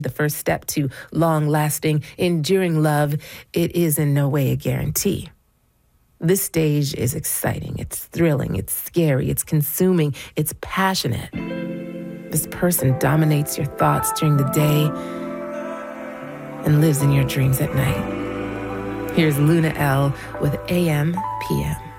The first step to long-lasting, enduring love, it is in no way a guarantee. This stage is exciting, it's thrilling, it's scary, it's consuming, it's passionate. This person dominates your thoughts during the day and lives in your dreams at night. Here's Luna L with AM PM.